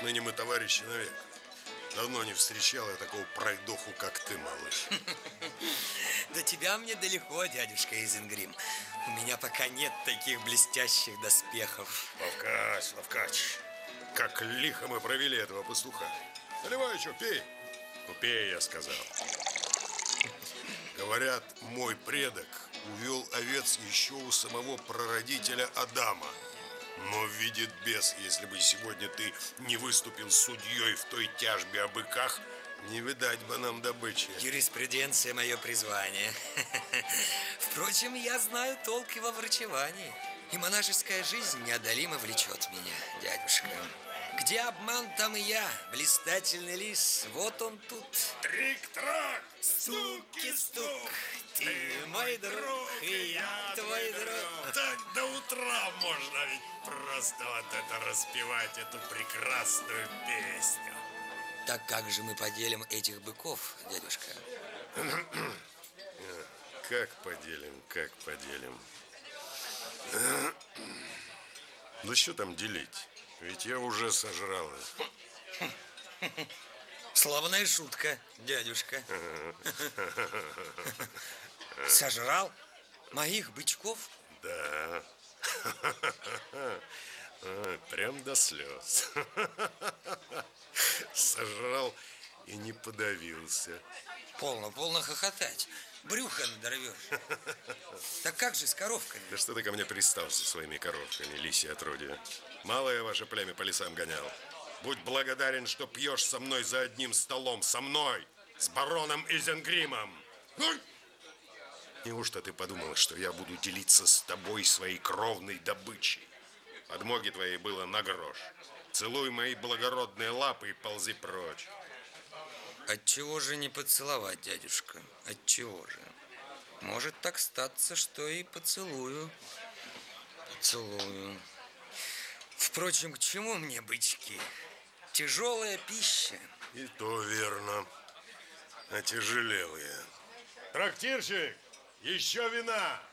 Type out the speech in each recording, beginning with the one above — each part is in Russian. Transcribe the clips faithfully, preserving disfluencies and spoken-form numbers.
Отныне мы товарищи навек. Давно не встречал я такого пройдоху, как ты, малыш. До тебя мне далеко, дядюшка Изенгрим. У меня пока нет таких блестящих доспехов. Лавкач, Лавкач, как лихо мы провели этого пастуха. Наливай еще, пей. Ну, пей, я сказал. Говорят, мой предок увел овец еще у самого прародителя Адама. Но видит бес, если бы сегодня ты не выступил судьей в той тяжбе о быках, не видать бы нам добычи. Юриспруденция – мое призвание. Впрочем, я знаю толк и во врачевании. И монашеская жизнь неодолимо влечет меня, дядюшка. Где обман, там и я, блистательный лис. Вот он тут. Трик-трак, стуки-стук. Ты мой друг, и я твой друг. Так до утра можно ведь просто вот это распевать, эту прекрасную песню. Так как же мы поделим этих быков, дядюшка? Как поделим, как поделим? Да что там делить? Ведь я уже сожрал их. Славная шутка, дядюшка. Сожрал моих бычков? Да. Прям до слез. Сожрал и не подавился. Полно, полно хохотать. Брюхо надорвешь. Так как же с коровками? Да что ты ко мне пристал со своими коровками, лисье отродье? Мало я ваше племя по лесам гонял. Будь благодарен, что пьешь со мной за одним столом. Со мной, с бароном Изенгримом. Неужто ты подумал, что я буду делиться с тобой своей кровной добычей? Подмоги твоей было на грош. Целуй мои благородные лапы и ползи прочь. Отчего же не поцеловать, дядюшка? Отчего же? Может так статься, что и поцелую. Поцелую. Впрочем, к чему мне бычки? Тяжелая пища. И то верно. Отяжелел я. Трактирщик, еще вина.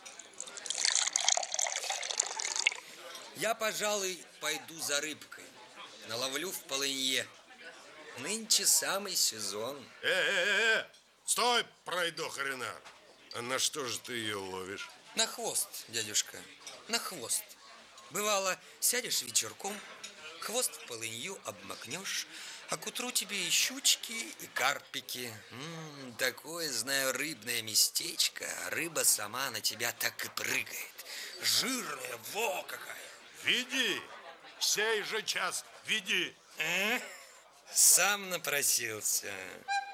Я, пожалуй, пойду за рыбкой. Наловлю в полынье. Нынче самый сезон. Э-э-э! Стой, пройдоха Ренар! А на что же ты ее ловишь? На хвост, дядюшка, на хвост. Бывало, сядешь вечерком, хвост в полынью обмакнешь, а к утру тебе и щучки, и карпики. М-м, такое, знаю, рыбное местечко. Рыба сама на тебя так и прыгает. Жирная, во какая! Веди! Сей же час веди! Э? Сам напросился.